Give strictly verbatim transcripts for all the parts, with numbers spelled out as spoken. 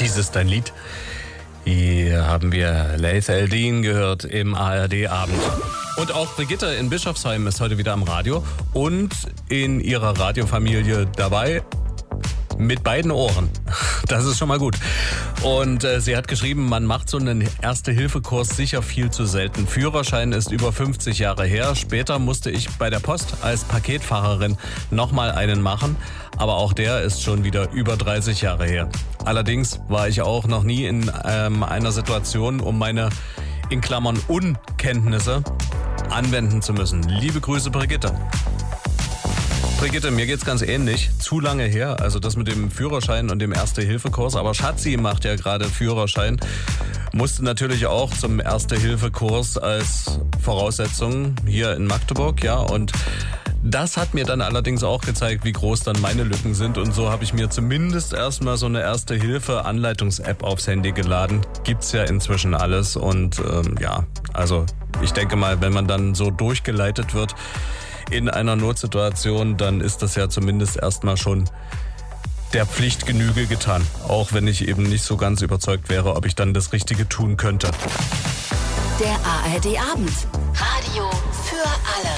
Dies ist ein Lied. Hier haben wir Laith Eldin gehört im A R D-Abend. Und auch Brigitte in Bischofsheim ist heute wieder am Radio und in ihrer Radiofamilie dabei mit beiden Ohren. Das ist schon mal gut. Und äh, sie hat geschrieben, man macht so einen Erste-Hilfe-Kurs sicher viel zu selten. Führerschein ist über fünfzig Jahre her. Später musste ich bei der Post als Paketfahrerin nochmal einen machen. Aber auch der ist schon wieder über dreißig Jahre her. Allerdings war ich auch noch nie in ähm, einer Situation, um meine, in Klammern, Unkenntnisse anwenden zu müssen. Liebe Grüße, Brigitte. Brigitte, mir geht's ganz ähnlich. Zu lange her, also das mit dem Führerschein und dem Erste-Hilfe-Kurs. Aber Schatzi macht ja gerade Führerschein. Musste natürlich auch zum Erste-Hilfe-Kurs als Voraussetzung hier in Magdeburg, ja. Und das hat mir dann allerdings auch gezeigt, wie groß dann meine Lücken sind. Und so habe ich mir zumindest erstmal so eine Erste-Hilfe-Anleitungs-App aufs Handy geladen. Gibt's ja inzwischen alles. Und ähm, ja, also ich denke mal, wenn man dann so durchgeleitet wird in einer Notsituation, dann ist das ja zumindest erstmal schon der Pflicht Genüge getan. Auch wenn ich eben nicht so ganz überzeugt wäre, ob ich dann das Richtige tun könnte. Der A R D-Abend. Radio für alle.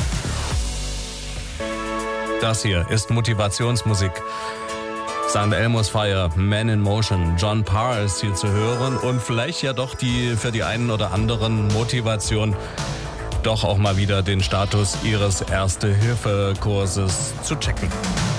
Das hier ist Motivationsmusik. Sankt Elmo's Fire, Man in Motion, John Parr ist hier zu hören und vielleicht ja doch die für die einen oder anderen Motivation, doch auch mal wieder den Status ihres Erste-Hilfe-Kurses zu checken.